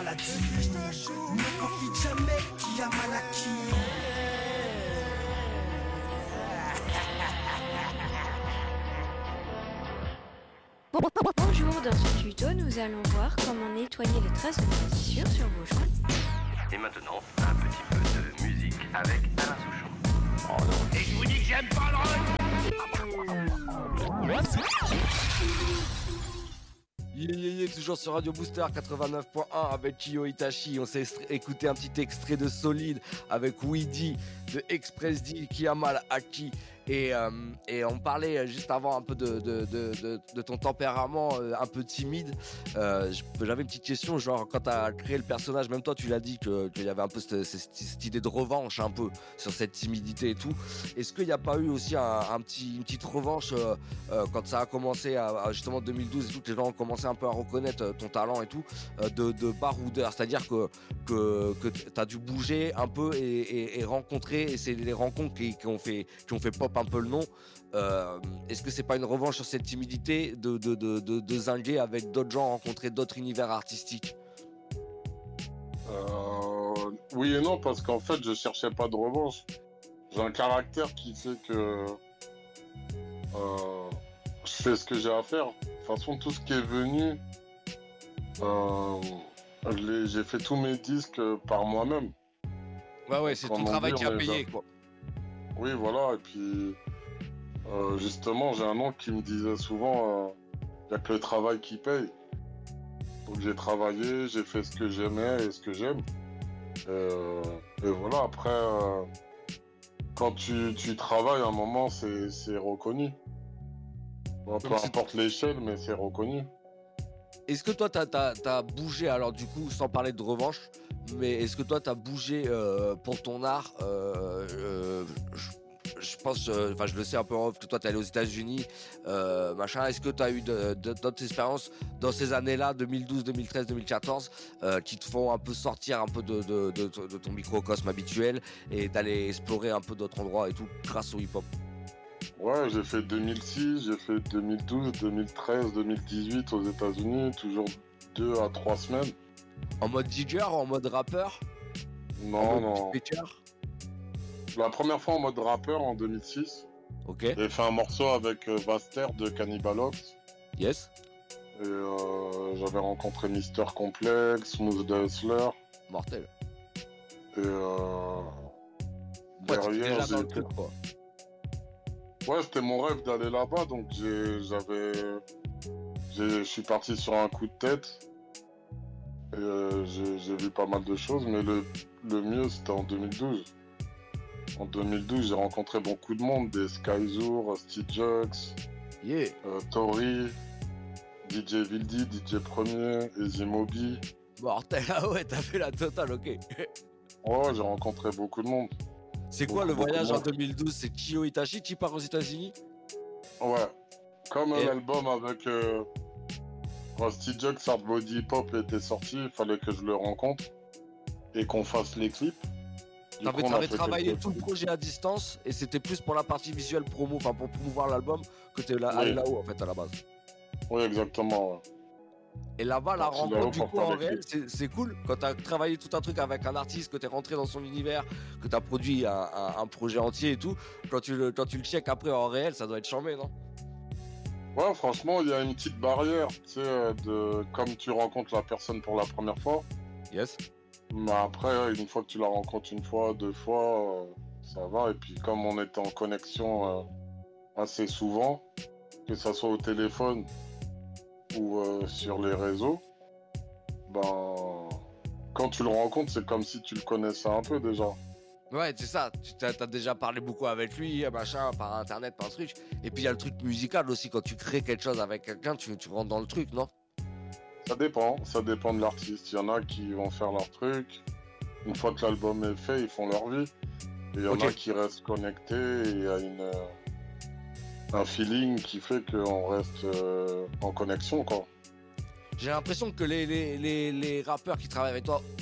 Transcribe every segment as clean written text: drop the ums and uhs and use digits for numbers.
maladie. Ne confie jamais qui a mal à qui. Bonjour, dans ce tuto, nous allons voir comment nettoyer les traces de moisissure sur vos joints. Et maintenant, un petit peu de musique avec Alain Souchon. Oh non. Et je vous dis que j'aime pas le rock. Toujours sur Radio Booster 89.1 avec Kiyo Itachi. On s'est écouté un petit extrait de Solide avec Weedy de Express D qui a mal à qui. Et on parlait juste avant un peu de ton tempérament un peu timide. J'avais une petite question, genre quand t'as créé le personnage, même toi tu l'as dit qu'il y avait un peu cette idée de revanche un peu sur cette timidité et tout. Est-ce qu'il n'y a pas eu aussi une petite revanche quand ça a commencé à justement 2012 et tout, que les gens ont commencé un peu à reconnaître ton talent et tout, de baroudeur, c'est-à-dire que t'as dû bouger un peu et rencontrer, et c'est les rencontres qui ont fait pop un peu le nom. Est-ce que c'est pas une revanche sur cette timidité de zinguer avec d'autres gens, rencontrer d'autres univers artistiques? Oui et non, parce qu'en fait je cherchais pas de revanche. J'ai un caractère qui fait que je fais ce que j'ai à faire. De toute façon, tout ce qui est venu, j'ai fait tous mes disques par moi-même. Ouais, c'est ton travail qui a payé, quoi. Oui, voilà, et puis justement, j'ai un oncle qui me disait souvent il n'y a que le travail qui paye. Donc j'ai travaillé, j'ai fait ce que j'aimais et ce que j'aime. Et voilà, après, quand tu travailles, à un moment, c'est reconnu. Bon, peu importe l'échelle, mais c'est reconnu. Est-ce que toi, t'as bougé, alors du coup, sans parler de revanche, mais est-ce que toi, t'as bougé pour ton art je pense, enfin je le sais un peu en off, que toi t'es allé aux États-Unis, machin. Est-ce que t'as eu d'autres expériences dans ces années-là, 2012, 2013, 2014, qui te font un peu sortir un peu de ton microcosme habituel et d'aller explorer un peu d'autres endroits et tout grâce au hip-hop? Ouais, j'ai fait 2006, j'ai fait 2012, 2013, 2018 aux États-Unis, toujours 2 à 3 semaines. En mode DJ, en mode rappeur? Non. Pitcher? La première fois en mode rappeur en 2006. Ok. J'ai fait un morceau avec Vaster de Cannibal Ox. Yes. Et j'avais rencontré Mister Complex, Smooth the Hustler. Mortel. Et derrière, déjà dans le truc, quoi. Ouais, c'était mon rêve d'aller là-bas, donc je suis parti sur un coup de tête. Et j'ai vu pas mal de choses, mais le mieux c'était en 2012. En 2012, j'ai rencontré beaucoup de monde, des Skyzour, Steve Jux, Tori, DJ Vildi, DJ Premier, Easy Moby. Mortel, ah ouais, t'as fait la totale, ok. Ouais, j'ai rencontré beaucoup de monde. C'est quoi le voyage en 2012? C'est Kiyo Itachi qui part aux États-Unis? Ouais, comme l'album avec Steve Jux, Hard Body Hip Hop était sorti, il fallait que je le rencontre et qu'on fasse les clips. T'avais travaillé tout le projet à distance et c'était plus pour la partie visuelle promo, enfin pour promouvoir l'album, que t'es allé là-haut en fait à la base. Oui, exactement. Ouais. Et là-bas, la rencontre du coup en réel, c'est cool. Quand t'as travaillé tout un truc avec un artiste, que t'es rentré dans son univers, que t'as produit un projet entier et tout, quand tu le check après en réel, ça doit être charmé, non? Ouais, franchement, il y a une petite barrière, tu sais, comme tu rencontres la personne pour la première fois. Yes. Mais après, une fois que tu la rencontres une fois, 2 fois, ça va. Et puis comme on était en connexion assez souvent, que ça soit au téléphone ou sur les réseaux, ben quand tu le rencontres, c'est comme si tu le connaissais un peu déjà. Ouais, c'est ça. T'as déjà parlé beaucoup avec lui, machin, par internet, par truc. Et puis il y a le truc musical aussi. Quand tu crées quelque chose avec quelqu'un, tu rentres dans le truc, non? Ça dépend de l'artiste. Il y en a qui vont faire leur truc. Une fois que l'album est fait, ils font leur vie. Et il y en a qui restent connectés et il y a un feeling qui fait qu'on reste en connexion, quoi. J'ai l'impression que les rappeurs qui travaillent avec toi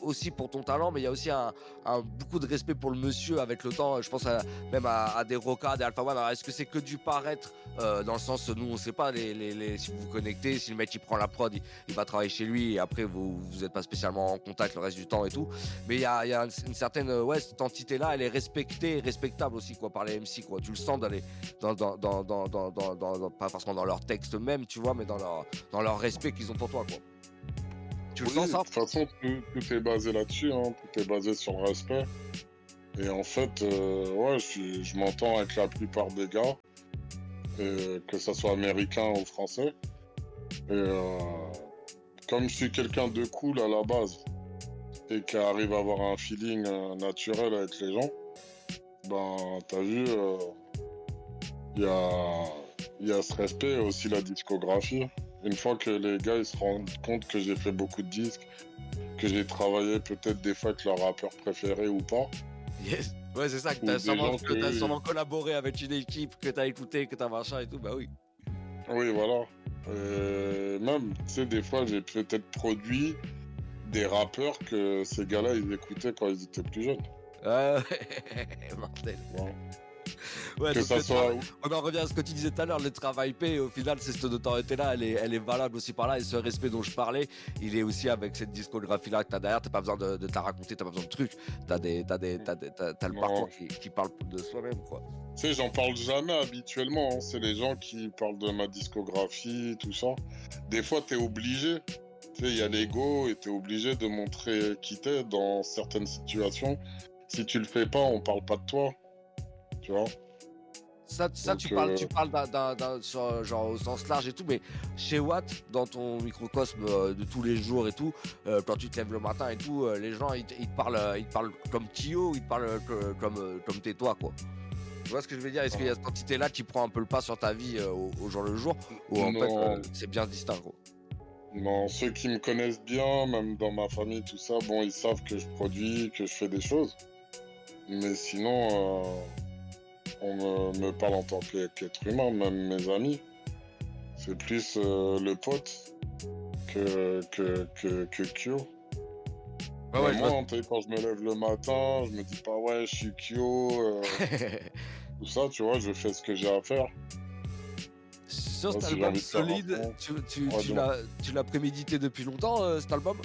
aussi pour ton talent, mais il y a aussi beaucoup de respect pour le monsieur avec le temps. Je pense même à des Roca, des Alpha One. Alors, est-ce que c'est que du paraître dans le sens, nous, on sait pas si vous vous connectez, si le mec il prend la prod, il va travailler chez lui et après vous êtes pas spécialement en contact le reste du temps et tout. Mais il y a une certaine, cette entité-là, elle est respectée et respectable aussi, quoi, par les MC, quoi. Tu le sens d'aller pas forcément dans leur texte même, tu vois, mais dans leur respect qu'ils ont pour toi, quoi. Tu le sens, ça? De toute façon, tout est basé là-dessus, hein. Tout est basé sur le respect. Et en fait, je m'entends avec la plupart des gars, que ça soit américain ou français. Et comme je suis quelqu'un de cool à la base et qui arrive à avoir un feeling naturel avec les gens, ben, t'as vu, il y a ce respect et aussi la discographie. Une fois que les gars ils se rendent compte que j'ai fait beaucoup de disques, que j'ai travaillé peut-être des fois avec leur rappeur préféré ou pas. Yes. Ouais, c'est ça, que t'as sûrement collaboré avec une équipe, que t'as écouté, que t'as machin et tout, bah oui. Oui, voilà. Même, tu sais, des fois, j'ai peut-être produit des rappeurs que ces gars-là, ils écoutaient quand ils étaient plus jeunes. Mortel. Ouais. Ouais, que donc ça soit... on en revient à ce que tu disais tout à l'heure, le travail paie, et au final, c'est cette notoriété-là, elle est valable aussi par là, et ce respect dont je parlais, il est aussi avec cette discographie-là que t'as derrière, t'as pas besoin de te la raconter, t'as pas besoin de trucs, t'as le parcours qui parle de soi-même, quoi. Tu sais, j'en parle jamais habituellement, hein. C'est les gens qui parlent de ma discographie, tout ça. Des fois, t'es obligé, tu sais, il y a l'ego, et t'es obligé de montrer qui t'es dans certaines situations. Si tu le fais pas, on parle pas de toi, tu vois. Ça donc, tu parles genre au sens large et tout, mais chez Watt, dans ton microcosme de tous les jours et tout, quand tu te lèves le matin et tout, les gens ils te parlent comme Kyo, ils te parlent comme t'es toi, quoi. Tu vois ce que je veux dire? Est-ce qu'il y a cette entité-là qui prend un peu le pas sur ta vie au jour le jour, ou en fait c'est bien distinct, quoi? Non, ceux qui me connaissent bien, même dans ma famille, tout ça, bon, ils savent que je produis, que je fais des choses. Mais sinon, on me parle en tant qu'être humain, même mes amis. C'est plus le pote que Kyo. Moi, quand je me lève le matin, je me dis pas ouais, je suis Kyo. Tout ça, tu vois, je fais ce que j'ai à faire. Sur cet album Solide, tu l'as prémédité depuis longtemps, cet album?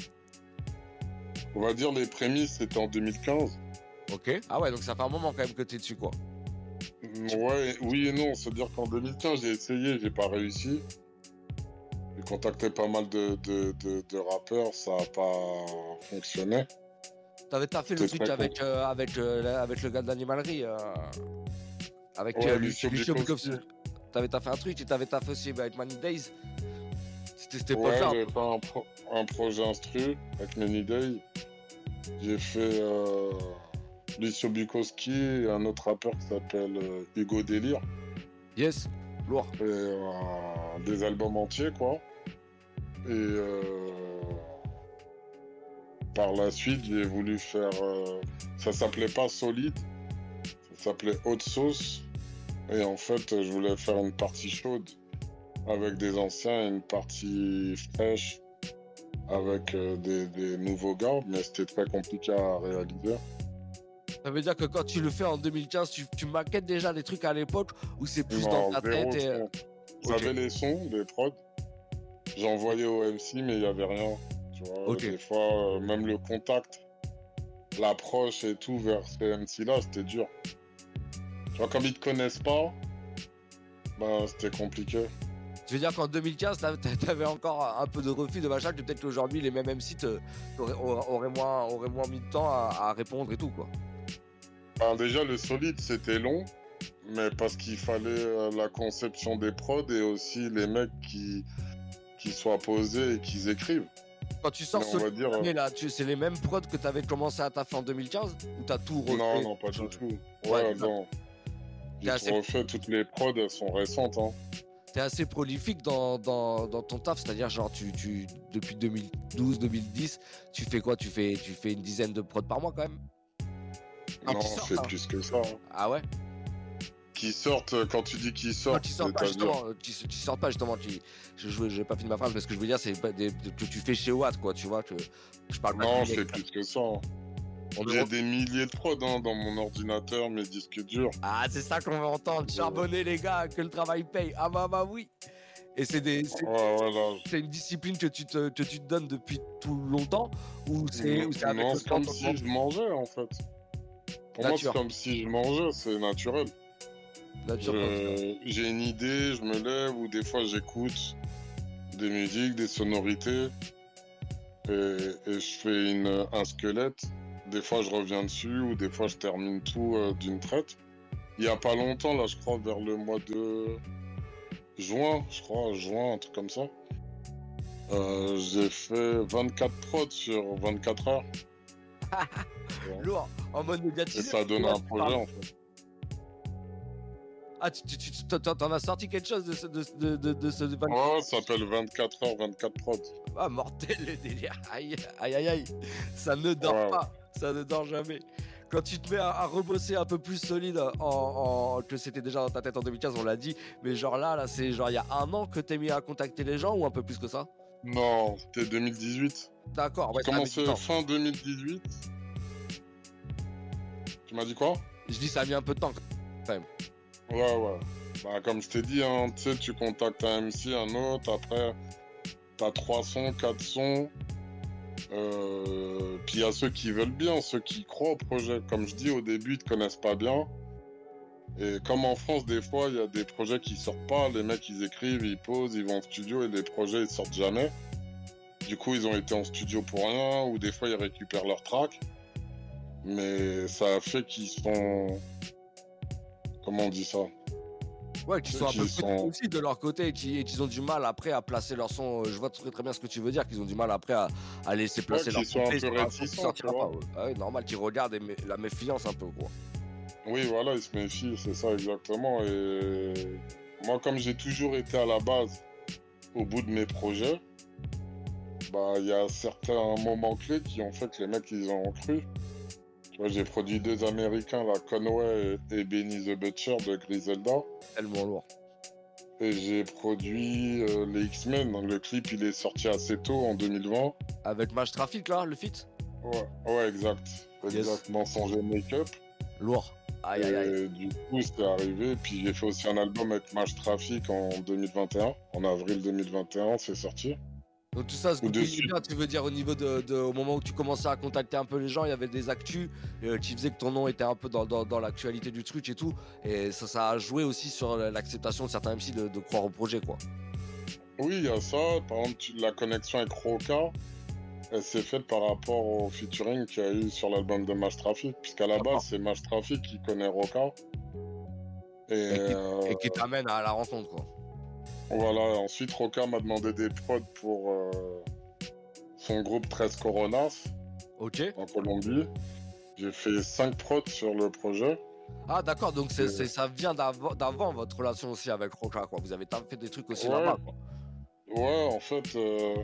On va dire les prémices, c'était en 2015. Ok. Ah ouais, donc ça fait un moment quand même que t'es dessus, quoi. Ouais, oui et non. C'est-à-dire qu'en 2015, j'ai essayé, j'ai pas réussi. J'ai contacté pas mal de rappeurs, ça a pas fonctionné. T'avais fait le truc avec le gars d'Animalerie, avec Lucio Bukowski. T'avais fait un truc, tu t'avais fait aussi avec Many Days. C'était cette époque-là. Ouais, j'ai fait un projet instru avec Many Days. J'ai fait Lucio Bukowski et un autre rappeur qui s'appelle Hugo Délire. Yes, lourd. Et des albums entiers, quoi. Et par la suite, j'ai voulu faire... ça s'appelait pas Solide, ça s'appelait Haute Sauce. Et en fait, je voulais faire une partie chaude avec des anciens et une partie fraîche avec des nouveaux gars, mais c'était très compliqué à réaliser. Ça veut dire que quand tu le fais en 2015, tu maquettes déjà des trucs à l'époque ou c'est plus dans ta tête J'avais les sons, les prods, j'envoyais au MC, mais il n'y avait rien. Tu vois, des fois, même le contact, l'approche et tout vers ces MC-là, c'était dur. Tu vois, comme ils te connaissent pas, bah, c'était compliqué. Tu veux dire qu'en 2015, t'avais encore un peu de refus de machin, que peut-être qu'aujourd'hui, les mêmes MC auraient moins mis de temps à répondre et tout, quoi. Alors déjà, le Solide, c'était long, mais parce qu'il fallait la conception des prods et aussi les mecs qui soient posés et qui écrivent. Quand tu sors Solide, c'est les mêmes prods que t'avais commencé à taffer en 2015 ou t'as tout refait? Non, pas du tout. Ouais, non. J'ai refait toutes les prods, elles sont récentes, hein. T'es assez prolifique dans ton taf, c'est-à-dire genre depuis 2012-2010, tu fais quoi? Tu fais une dizaine de prods par mois quand même? Non, je fais plus que ça. Hein. Ah ouais? Qui sortent, quand tu dis qu'ils sortent, tu sors pas justement, tu sors pas justement, j'ai pas fini ma phrase, mais ce que je veux dire, c'est pas que tu fais chez Watt, quoi, tu vois, que je parle pas. Non, c'est plus que ça. J'ai des milliers de prods dans mon ordinateur, mes disques durs. Ah, c'est ça qu'on veut entendre, charbonner les gars, que le travail paye. Ah bah oui. Et c'est une discipline que tu te donnes depuis tout longtemps ou c'est non, c'est comme si je mangeais en fait. Pour moi, c'est comme si je mangeais, c'est naturel. J'ai une idée, je me lève ou des fois j'écoute des musiques, des sonorités et je fais un squelette. Des fois je reviens dessus ou des fois je termine tout d'une traite. Il y a pas longtemps, là je crois vers le mois de juin, un truc comme ça. J'ai fait 24 prods sur 24 heures. Lourd, en mode médiatisé. Et ça a donné un projet en fait. Ah, t'en as sorti quelque chose de ce 24 heures? Ouais, ça s'appelle 24 heures, 24 prods. Ah, mortel le délire. Aïe, aïe, aïe, aïe. Ça ne dort pas, ça ne dort jamais. Quand tu te mets à rebosser un peu plus solide, que c'était déjà dans ta tête en 2015, on l'a dit, mais genre là, c'est genre il y a un an que t'es mis à contacter les gens ou un peu plus que ça? Non, c'était 2018. D'accord, ouais. J'ai commencé fin 2018. Tu m'as dit quoi? Je dis ça a mis un peu de temps quand même. Ouais. Bah, comme je t'ai dit, hein, tu sais, tu contactes un MC, un autre, après, t'as 3 sons, 4 sons. Puis il y a ceux qui veulent bien, ceux qui croient au projet. Comme je dis, au début, ils te connaissent pas bien. Et comme en France, des fois, il y a des projets qui sortent pas. Les mecs, ils écrivent, ils posent, ils vont en studio et les projets, ils sortent jamais. Du coup, ils ont été en studio pour rien, ou des fois, ils récupèrent leur track. Mais ça a fait qu'ils sont... Comment on dit ça? Ouais, qu'ils sont un peu plus aussi de leur côté et qu'ils ont du mal après à placer leur son. Je vois très bien ce que tu veux dire, qu'ils ont du mal après à laisser placer leur son. Qu'ils sont un peu réticents, tu vois. Ah oui, normal, qu'ils regardent la méfiance un peu, quoi. Oui, voilà, ils se méfient, c'est ça exactement. Et moi, comme j'ai toujours été à la base au bout de mes projets, bah, il y a certains moments clés qui ont fait que les mecs, ils ont cru. Tu vois, j'ai produit 2 Américains, là, Conway et Benny the Butcher de Griselda. Tellement lourd. Et j'ai produit les X-Men. Le clip, il est sorti assez tôt, en 2020. Avec Maj Traffic, là, le feat? Ouais, exact. Yes. Mensonge et Make-up. Lourd. Aïe, aïe, aïe. Et du coup, c'était arrivé. Puis j'ai fait aussi un album avec Maj Traffic en 2021. En avril 2021, c'est sorti. Donc tout ça, ce que tu veux dire au niveau au moment où tu commençais à contacter un peu les gens, il y avait des actus qui faisaient que ton nom était un peu dans l'actualité du truc et tout. Et ça a joué aussi sur l'acceptation de certains MC de croire au projet, quoi. Oui, il y a ça. Par exemple, la connexion avec Roca, elle s'est faite par rapport au featuring qu'il y a eu sur l'album de Maj Traffic. Puisqu'à la base, c'est Maj Traffic qui connaît Roca. Et qui t'amène à la rencontre, quoi. Voilà, ensuite Roca m'a demandé des prods pour son groupe 13 Coronas en Colombie. J'ai fait 5 prods sur le projet. Ah d'accord, donc ça vient d'avant votre relation aussi avec Roca, quoi. Vous avez fait des trucs aussi là-bas, quoi. Ouais, en fait,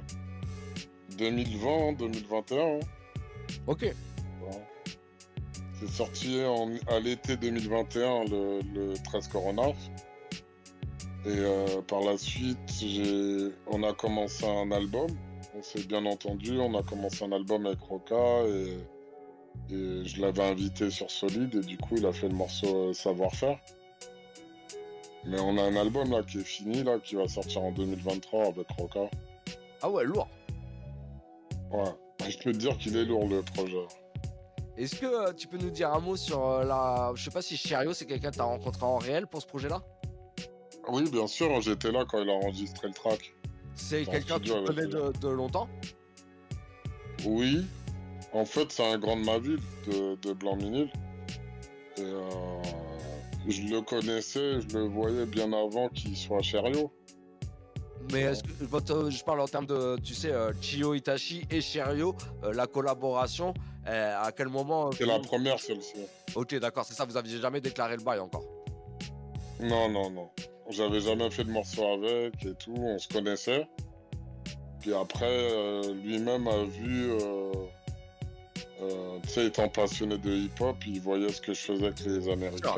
2020, 2021. Ok. Ouais. C'est sorti à l'été 2021, le 13 Coronas. Et par la suite, on a commencé un album. On s'est bien entendu. On a commencé un album avec Roca et je l'avais invité sur Solide et du coup, il a fait le morceau Savoir-faire. Mais on a un album là qui est fini, là, qui va sortir en 2023 avec Roca. Ah ouais, lourd. Ouais, je peux te dire qu'il est lourd le projet. Est-ce que tu peux nous dire un mot sur je sais pas si Cherio, c'est quelqu'un que t'as rencontré en réel pour ce projet-là? Oui, bien sûr, j'étais là quand il a enregistré le track. C'est quelqu'un que tu connais de longtemps? Oui. En fait, c'est un grand de ma ville, de Blanc-Minil. Et je le connaissais, je le voyais bien avant qu'il soit à Cherio. Mais est-ce que je parle en termes de, tu sais, Chio Itachi et Cherio, la collaboration, à quel moment? C'est la première, celle-ci. Ok, d'accord, c'est ça, vous aviez jamais déclaré le bail encore? Non. J'avais jamais fait de morceau avec et tout, on se connaissait. Puis après, lui-même a vu, tu sais, étant passionné de hip-hop, il voyait ce que je faisais avec les Américains.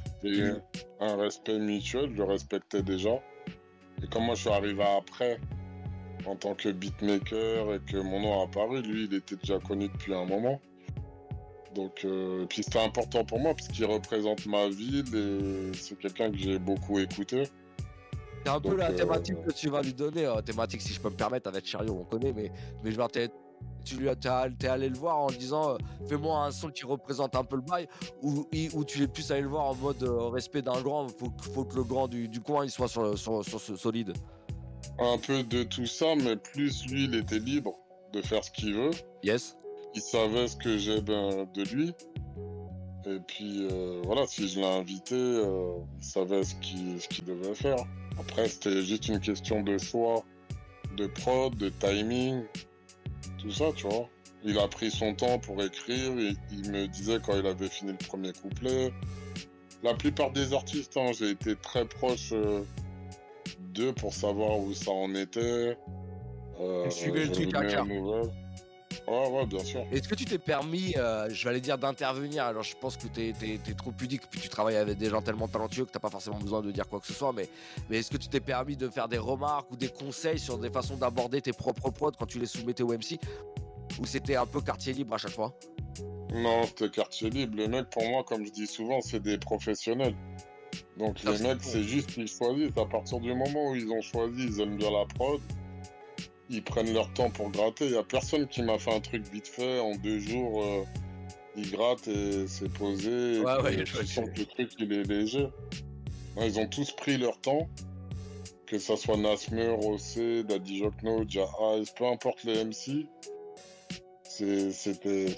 Il y a eu un respect mutuel, je le respectais déjà. Et comme moi je suis arrivé après, en tant que beatmaker, et que mon nom a apparu, lui il était déjà connu depuis un moment. Donc, puis c'était important pour moi, parce qu'il représente ma ville, et c'est quelqu'un que j'ai beaucoup écouté. C'est un peu la thématique que tu vas lui donner, thématique si je peux me permettre, avec Chariot on connaît, mais je vais t'es allé le voir en disant fais-moi un son qui représente un peu le bail, ou tu es plus allé le voir en mode respect d'un grand, faut que le grand du coin il soit solide. Un peu de tout ça, mais plus lui il était libre de faire ce qu'il veut. Yes. Il savait ce que j'aime de lui. Et puis voilà, si je l'ai invité, il savait ce qu'il devait faire. Après, c'était juste une question de choix, de prod, de timing, tout ça, tu vois. Il a pris son temps pour écrire, il me disait quand il avait fini le premier couplet. La plupart des artistes, hein, j'ai été très proche d'eux pour savoir où ça en était. Suivez le truc à cœur. Ouais, bien sûr. Est-ce que tu t'es permis, je vais aller dire d'intervenir, alors je pense que t'es trop pudique, puis tu travailles avec des gens tellement talentueux que t'as pas forcément besoin de dire quoi que ce soit, mais est-ce que tu t'es permis de faire des remarques ou des conseils sur des façons d'aborder tes propres prods quand tu les soumettais au MC, ou c'était un peu quartier libre à chaque fois? Non, c'était quartier libre. Les mecs, pour moi, comme je dis souvent, c'est des professionnels. Donc les mecs, c'est juste qu'ils choisissent. À partir du moment où ils ont choisi, ils aiment bien la prod, ils prennent leur temps pour gratter. Il n'y a personne qui m'a fait un truc vite fait en 2 jours. Ils grattent et c'est posé. Ouais, je sens que le truc, il est léger. Ouais, ils ont tous pris leur temps. Que ça soit Nasmer, Rossé, Daddy Jokno, Jah Ice, peu importe les MC. C'était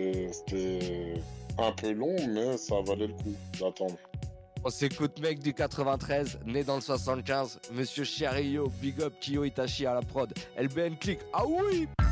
un peu long, mais ça valait le coup d'attendre. On s'écoute mec du 93, né dans le 75, Monsieur Chariot, big up Kyo Itachi à la prod, LBN click, ah oui!